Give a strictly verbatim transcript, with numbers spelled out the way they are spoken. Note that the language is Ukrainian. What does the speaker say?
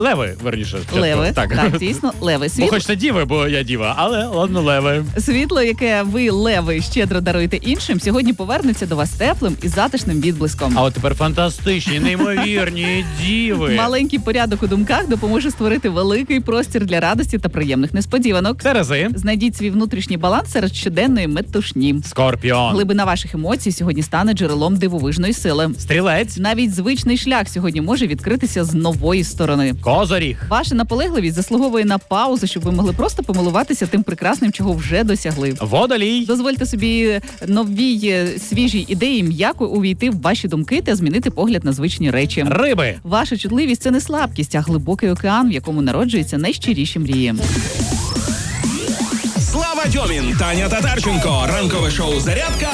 Леви, верніше. спочатку. Леви, Так, так, дійсно, леви. Бо Світло, хочеться діви, бо я діва, але ладно, леви. світло, яке ви, леви, щедро даруєте іншим, сьогодні повернеться до вас теплим і затишним відблиском. А от тепер фантастичні, неймовірні діви. Маленький порядок у думках допоможе створити великий простір для радості та приємних несподіванок. Терези. Знайдіть свій внутрішній баланс серед щоденної метушні. Скорпіон. Глибина ваших емоцій сьогодні стане джерелом дивовижної сили. Стрілець. Навіть звичний шлях сьогодні може відкритися з нової сторони. Козоріг. Ваша наполегливість заслуговує на паузу, щоб ви могли просто помилуватися тим прекрасним, чого вже досягли. Водолій. Дозвольте собі новій е, свіжій ідеї м'яко увійти в ваші думки та змінити погляд на звичні речі. Риби. Ваша чутливість – це не слабкість, а глибокий океан, в якому народжуються найщиріші мрії. Слава Дьомін, Таня Татарченко. Ранкове шоу «Зарядка»